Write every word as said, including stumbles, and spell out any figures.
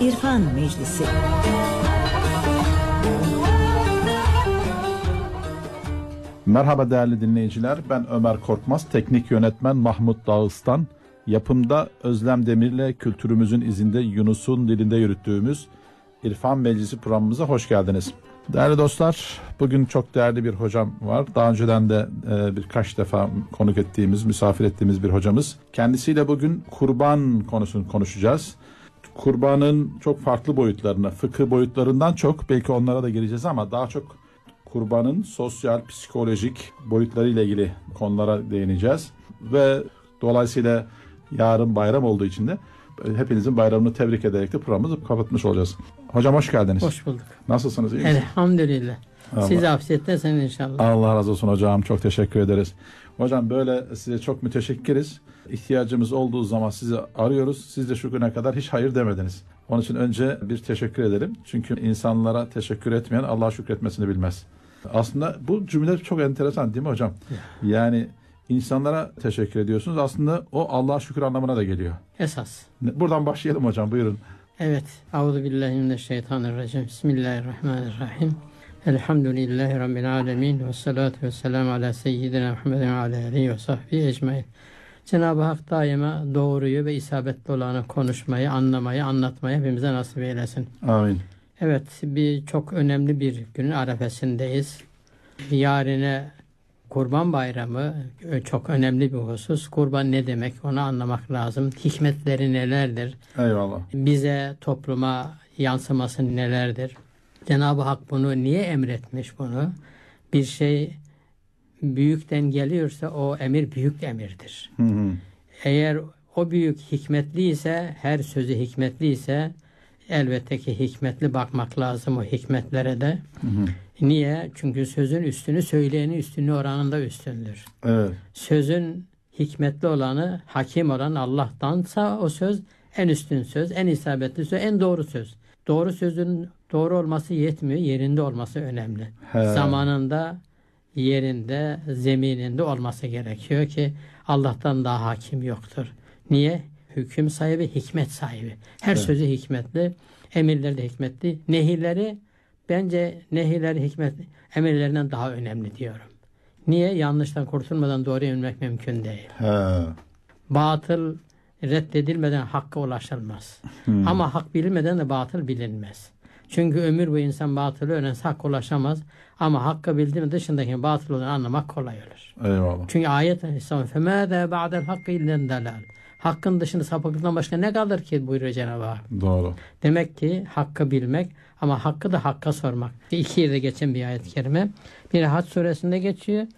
İrfan Meclisi. Merhaba değerli dinleyiciler, ben Ömer Korkmaz, teknik yönetmen Mahmut Dağıstan, yapımda Özlem Demir'le kültürümüzün izinde Yunus'un dilinde yürüttüğümüz İrfan Meclisi programımıza hoş geldiniz. Değerli dostlar, bugün çok değerli bir hocam var. Daha önceden de e, birkaç defa konuk ettiğimiz, misafir ettiğimiz bir hocamız. Kendisiyle bugün kurban konusunu konuşacağız. Kurbanın çok farklı boyutlarına, fıkıh boyutlarından çok, belki onlara da gireceğiz ama daha çok kurbanın sosyal, psikolojik boyutlarıyla ilgili konulara değineceğiz. Ve dolayısıyla yarın bayram olduğu için de hepinizin bayramını tebrik ederek de programımızı kapatmış olacağız. Hocam hoş geldiniz. Hoş bulduk. Nasılsınız? İyi misiniz? Elhamdülillah. Allah. Siz afiyettesiniz inşallah. Allah razı olsun hocam. Çok teşekkür ederiz. Hocam böyle size çok müteşekkiriz. İhtiyacımız olduğu zaman sizi arıyoruz. Siz de şu güne kadar hiç hayır demediniz. Onun için önce bir teşekkür edelim. Çünkü insanlara teşekkür etmeyen Allah'a şükretmesini bilmez. Aslında bu cümle çok enteresan değil mi hocam? Yani insanlara teşekkür ediyorsunuz. Aslında o Allah'a şükür anlamına da geliyor. Esas. Buradan başlayalım hocam, buyurun. Evet. Euzubillahimineşşeytanirracim. Bismillahirrahmanirrahim. Elhamdülillahi Rabbil alemin. Ve salatu ve selamu ala seyyidina Muhammedin ve ala aleyhi ve sahbihi ecmain. Cenab-ı Hak daima doğruyu ve isabetli olanı konuşmayı, anlamayı, anlatmayı hepimize nasip eylesin. Amin. Evet, bir çok önemli bir günün arefesindeyiz. Yarine Kurban Bayramı çok önemli bir husus. Kurban ne demek, onu anlamak lazım. Hikmetleri nelerdir? Eyvallah. Bize, topluma yansıması nelerdir? Cenab-ı Hak bunu niye emretmiş bunu? Bir şey büyükten geliyorsa o emir büyük emirdir. Hı hı. Eğer o büyük hikmetliyse, her sözü hikmetliyse elbette ki hikmetli bakmak lazım o hikmetlere de. Hı hı. Niye? Çünkü sözün üstünü söyleyenin üstünlüğü oranında üstündür. Evet. Sözün hikmetli olanı, hakim olan Allah'tansa o söz en üstün söz, en isabetli söz, en doğru söz. Doğru sözün doğru olması yetmiyor, yerinde olması önemli. He. Zamanında, yerinde, zemininde olması gerekiyor ki Allah'tan daha hakim yoktur. Niye? Hüküm sahibi, hikmet sahibi. Her evet. Sözü hikmetli, emirleri de hikmetli. Nehirleri, bence nehirleri hikmetli, emirlerinden daha önemli diyorum. Niye? Yanlıştan kurtulmadan doğruya yönelmek mümkün değil. He. Batıl reddedilmeden hakka ulaşılmaz. Hmm. Ama hak bilinmeden de batıl bilinmez. Çünkü ömür bu insan batılı öğrense hakka ulaşamaz. Ama hakkı bildiğinde dışındaki batıl olduğunu anlamak kolay olur. Eyvallah. Çünkü ayet فَمَاذَا بَعْدَ الْحَقِّ اِلَّا الدَّلَالِ Hakkın dışında sapıklıktan başka ne kalır ki buyuruyor Cenab-ı Hak. Doğru. Demek ki hakkı bilmek ama hakkı da hakka sormak. İki yerde geçen bir ayet-i kerime. Bir Hac suresinde geçiyor.